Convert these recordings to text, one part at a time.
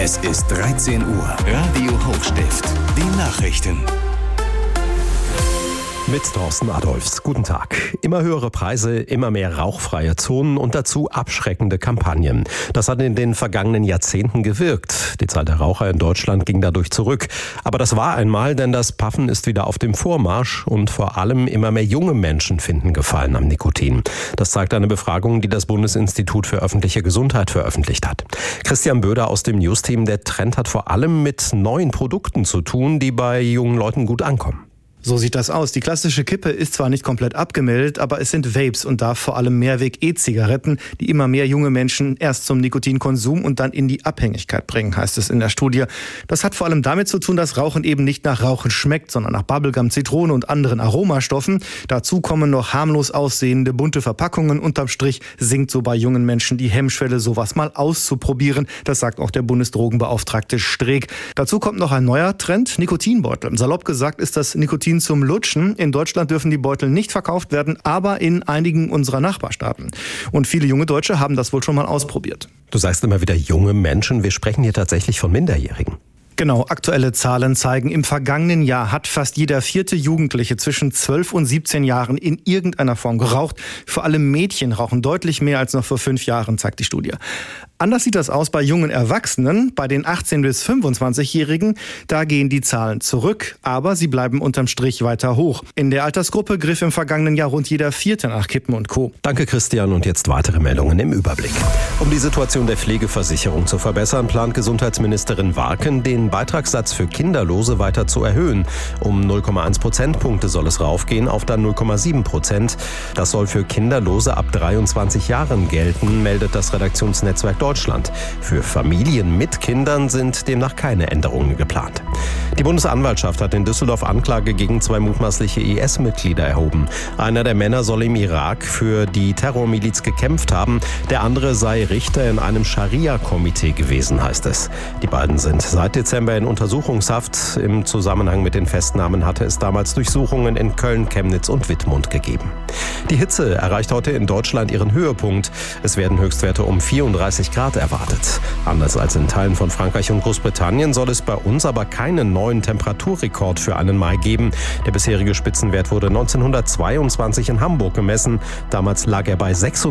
Es ist 13 Uhr. Radio Hochstift. Die Nachrichten. Mit Thorsten Adolphs. Guten Tag. Immer höhere Preise, immer mehr rauchfreie Zonen und dazu abschreckende Kampagnen. Das hat in den vergangenen Jahrzehnten gewirkt. Die Zahl der Raucher in Deutschland ging dadurch zurück. Aber das war einmal, denn das Paffen ist wieder auf dem Vormarsch und vor allem immer mehr junge Menschen finden Gefallen am Nikotin. Das zeigt eine Befragung, die das Bundesinstitut für öffentliche Gesundheit veröffentlicht hat. Christian Böder aus dem News-Team. Der Trend hat vor allem mit neuen Produkten zu tun, die bei jungen Leuten gut ankommen. So sieht das aus. Die klassische Kippe ist zwar nicht komplett abgemeldet, aber es sind Vapes und da vor allem Mehrweg-E-Zigaretten, die immer mehr junge Menschen erst zum Nikotinkonsum und dann in die Abhängigkeit bringen, heißt es in der Studie. Das hat vor allem damit zu tun, dass Rauchen eben nicht nach Rauchen schmeckt, sondern nach Bubblegum, Zitrone und anderen Aromastoffen. Dazu kommen noch harmlos aussehende bunte Verpackungen. Unterm Strich sinkt so bei jungen Menschen die Hemmschwelle, sowas mal auszuprobieren. Das sagt auch der Bundesdrogenbeauftragte Streeck. Dazu kommt noch ein neuer Trend, Nikotinbeutel. Salopp gesagt ist das Nikotin zum Lutschen. In Deutschland dürfen die Beutel nicht verkauft werden, aber in einigen unserer Nachbarstaaten. Und viele junge Deutsche haben das wohl schon mal ausprobiert. Du sagst immer wieder junge Menschen. Wir sprechen hier tatsächlich von Minderjährigen. Genau, aktuelle Zahlen zeigen, im vergangenen Jahr hat fast jeder 4. Jugendliche zwischen 12 und 17 Jahren in irgendeiner Form geraucht. Vor allem Mädchen rauchen deutlich mehr als noch vor 5 Jahren, zeigt die Studie. Anders sieht das aus bei jungen Erwachsenen. Bei den 18- bis 25-Jährigen, da gehen die Zahlen zurück, aber sie bleiben unterm Strich weiter hoch. In der Altersgruppe griff im vergangenen Jahr rund jeder 4. nach Kippen und Co. Danke, Christian. Und jetzt weitere Meldungen im Überblick. Um die Situation der Pflegeversicherung zu verbessern, plant Gesundheitsministerin Warken, den Beitragssatz für Kinderlose weiter zu erhöhen. Um 0,1 Prozentpunkte soll es raufgehen auf dann 0,7%. Das soll für Kinderlose ab 23 Jahren gelten, meldet das Redaktionsnetzwerk Deutschland. Für Familien mit Kindern sind demnach keine Änderungen geplant. Die Bundesanwaltschaft hat in Düsseldorf Anklage gegen 2 mutmaßliche IS-Mitglieder erhoben. Einer der Männer soll im Irak für die Terrormiliz gekämpft haben. Der andere sei Richter in einem Scharia-Komitee gewesen, heißt es. Die beiden sind seit Dezember in Untersuchungshaft. Im Zusammenhang mit den Festnahmen hatte es damals Durchsuchungen in Köln, Chemnitz und Wittmund gegeben. Die Hitze erreicht heute in Deutschland ihren Höhepunkt. Es werden Höchstwerte um 34 Grad erwartet. Anders als in Teilen von Frankreich und Großbritannien soll es bei uns aber keinen neuen Temperaturrekord für einen Mai geben. Der bisherige Spitzenwert wurde 1922 in Hamburg gemessen. Damals lag er bei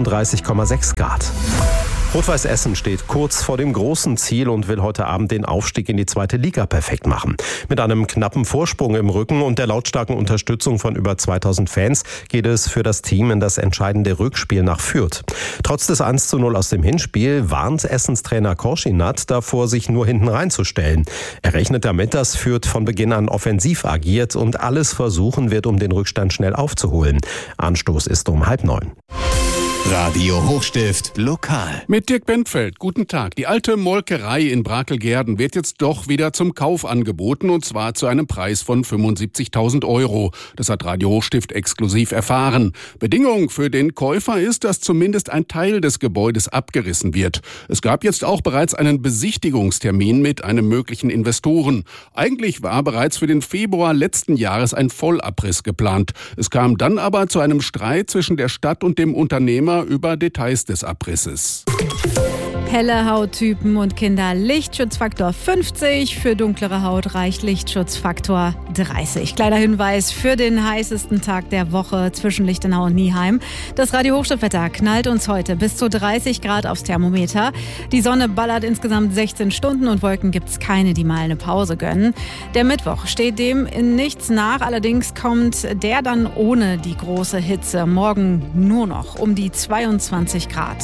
36,6 Grad. Rot-Weiß Essen steht kurz vor dem großen Ziel und will heute Abend den Aufstieg in die 2. Liga perfekt machen. Mit einem knappen Vorsprung im Rücken und der lautstarken Unterstützung von über 2000 Fans geht es für das Team in das entscheidende Rückspiel nach Fürth. Trotz des 1:0 aus dem Hinspiel warnt Essens Trainer Korschinat davor, sich nur hinten reinzustellen. Er rechnet damit, dass Fürth von Beginn an offensiv agiert und alles versuchen wird, um den Rückstand schnell aufzuholen. Anstoß ist um 8:30. Radio Hochstift lokal. Mit Dirk Bentfeld. Guten Tag. Die alte Molkerei in Brakelgerden wird jetzt doch wieder zum Kauf angeboten, und zwar zu einem Preis von 75.000 €. Das hat Radio Hochstift exklusiv erfahren. Bedingung für den Käufer ist, dass zumindest ein Teil des Gebäudes abgerissen wird. Es gab jetzt auch bereits einen Besichtigungstermin mit einem möglichen Investoren. Eigentlich war bereits für den Februar letzten Jahres ein Vollabriss geplant. Es kam dann aber zu einem Streit zwischen der Stadt und dem Unternehmer über Details des Abrisses. Helle Hauttypen und Kinder Lichtschutzfaktor 50. Für dunklere Haut reicht Lichtschutzfaktor 30. Kleiner Hinweis für den heißesten Tag der Woche zwischen Lichtenau und Nieheim. Das Radio Hochstiftwetter knallt uns heute bis zu 30 Grad aufs Thermometer. Die Sonne ballert insgesamt 16 Stunden und Wolken gibt's keine, die mal eine Pause gönnen. Der Mittwoch steht dem in nichts nach. Allerdings kommt der dann ohne die große Hitze. Morgen nur noch um die 22 Grad.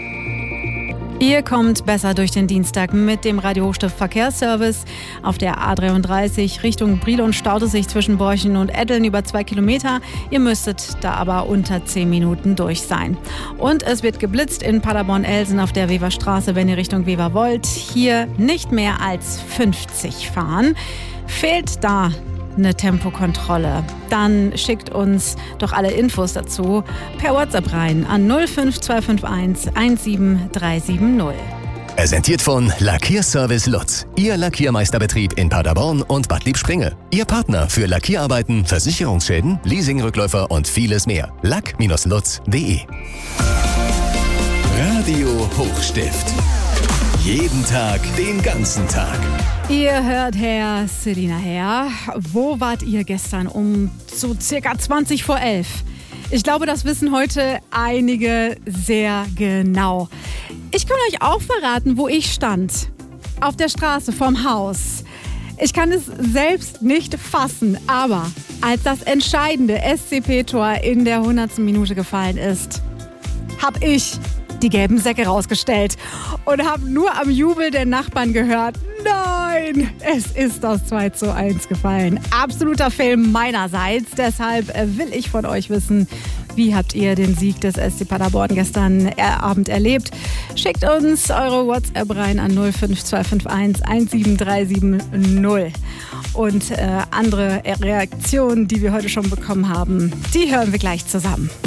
Ihr kommt besser durch den Dienstag mit dem Radio Hochstift Verkehrsservice. Auf der A33 Richtung Brilon staut es sich zwischen Borchen und Etteln über 2 Kilometer. Ihr müsstet da aber unter 10 Minuten durch sein. Und es wird geblitzt in Paderborn-Elsen auf der Weverstraße, wenn ihr Richtung Wever wollt. Hier nicht mehr als 50 fahren. Fehlt da eine Tempokontrolle, dann schickt uns doch alle Infos dazu per WhatsApp rein an 05251 17370. Präsentiert von Lackierservice Lutz. Ihr Lackiermeisterbetrieb in Paderborn und Bad Liebspringe. Ihr Partner für Lackierarbeiten, Versicherungsschäden, Leasingrückläufer und vieles mehr. lack-lutz.de. Radio Hochstift. Jeden Tag, den ganzen Tag. Ihr hört Herr Selina Herr. Wo wart ihr gestern um so circa 20 vor 11? Ich glaube, das wissen heute einige sehr genau. Ich kann euch auch verraten, wo ich stand. Auf der Straße vorm Haus. Ich kann es selbst nicht fassen, aber als das entscheidende SCP-Tor in der 100. Minute gefallen ist, habe ich die gelben Säcke rausgestellt und habe nur am Jubel der Nachbarn gehört, nein, es ist das 2:1 gefallen. Absoluter Fail meinerseits, deshalb will ich von euch wissen, wie habt ihr den Sieg des SC Paderborn gestern Abend erlebt? Schickt uns eure WhatsApp rein an 05251 17370. Und andere Reaktionen, die wir heute schon bekommen haben, die hören wir gleich zusammen.